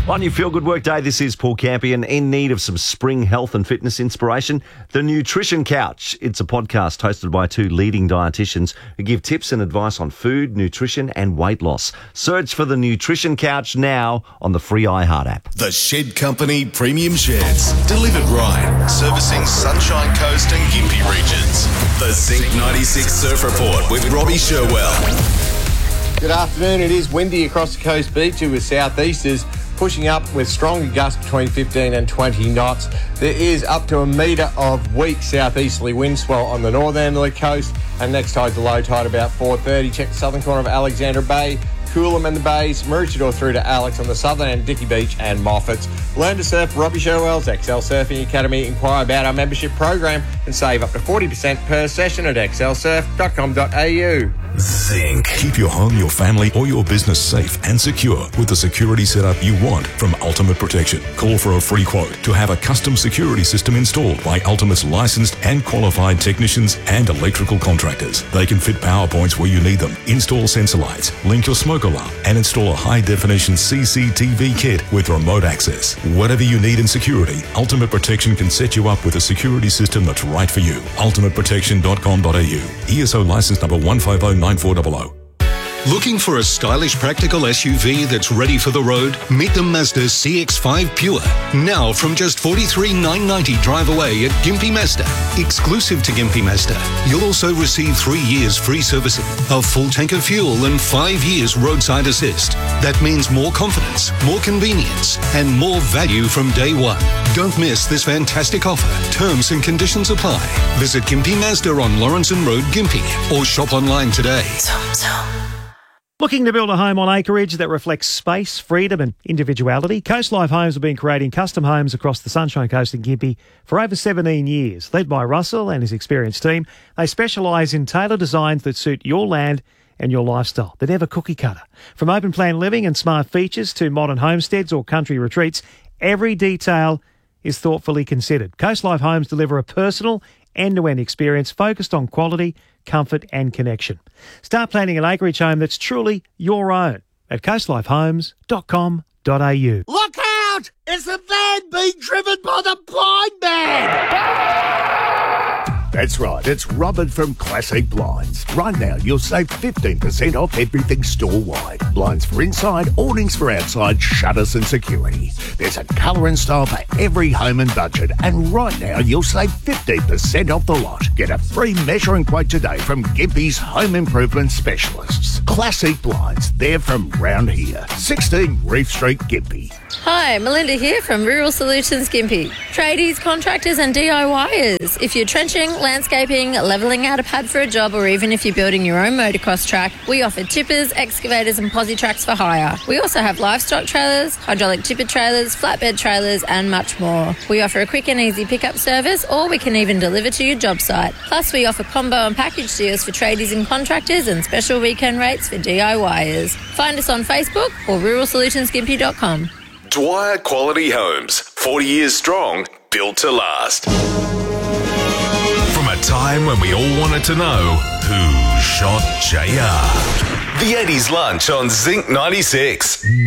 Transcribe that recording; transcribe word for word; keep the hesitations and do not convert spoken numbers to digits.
On your Feel Good Work Day, this is Paul Campion. In need of some spring health and fitness inspiration? The Nutrition Couch. It's a podcast hosted by two leading dietitians who give tips and advice on food, nutrition and weight loss. Search for the Nutrition Couch now on the free iHeart app. The Shed Company Premium Sheds. Delivered right. Servicing Sunshine Coast and Gympie regions. The Zinc ninety-six Surf Report with Robbie Sherwell. Good afternoon. It is windy across the coast beaches with southeasters pushing up with stronger gusts between fifteen and twenty knots. There is up to a metre of weak southeasterly wind swell on the northern end of the coast, and next tide to low tide about four thirty. Check the southern corner of Alexandra Bay, Coolum and the Bays, Maroochydore through to Alex on the southern end, Dicky Beach and Moffat's. Learn to surf Robbie Sherwell's X L Surfing Academy. Inquire about our membership program and save up to forty percent per session at x l surf dot com dot a u. Zinc. Keep your home, your family or your business safe and secure with the security setup you want from Ultimate Protection. Call for a free quote to have a custom security system installed by Ultimate's licensed and qualified technicians and electrical contractors. They can fit power points where you need them, install sensor lights, link your smoke alarm and install a high-definition C C T V kit with remote access. Whatever you need in security, Ultimate Protection can set you up with a security system that's right for you. ultimate protection dot com dot a u. E S O license number one five zero nine four zero zero. Looking for a stylish, practical S U V that's ready for the road? Meet the Mazda C X five Pure. Now from just forty-three thousand nine hundred ninety drive away at Gympie Mazda. Exclusive to Gympie Mazda, you'll also receive three years free servicing, a full tank of fuel and five years roadside assist. That means more confidence, more convenience and more value from day one. Don't miss this fantastic offer. Terms and conditions apply. Visit Gympie Mazda on Lawrenson Road, Gympie, or shop online today. Looking to build a home on acreage that reflects space, freedom and individuality? Coast Life Homes have been creating custom homes across the Sunshine Coast and Gympie for over seventeen years. Led by Russell and his experienced team, they specialise in tailored designs that suit your land and your lifestyle. They're never cookie cutter. From open plan living and smart features to modern homesteads or country retreats, every detail is thoughtfully considered. Coast Life Homes deliver a personal end-to-end experience focused on quality, comfort and connection. Start planning an acreage home that's truly your own at coast life homes dot com dot a u. Look out! It's the van being driven by the blind man! That's right, it's Robert from Classic Blinds. Right now, you'll save fifteen percent off everything store-wide. Blinds for inside, awnings for outside, shutters and security. There's a colour and style for every home and budget. And right now, you'll save fifteen percent off the lot. Get a free measuring quote today from Gympie's Home Improvement Specialists. Classic Blinds, they're from round here. sixteen Reef Street, Gympie. Hi, Melinda here from Rural Solutions Gympie. Tradies, contractors and D I Yers. If you're trenching, landscaping, levelling out a pad for a job or even if you're building your own motocross track, we offer tippers, excavators and posi tracks for hire. We also have livestock trailers, hydraulic tipper trailers, flatbed trailers and much more. We offer a quick and easy pickup service or we can even deliver to your job site. Plus we offer combo and package deals for tradies and contractors and special weekend rates for D I Yers. Find us on Facebook or rural solutions gympie dot com. Dwyer Quality Homes. forty years strong, built to last. From a time when we all wanted to know who shot J R. The eighties lunch on Zinc ninety-six.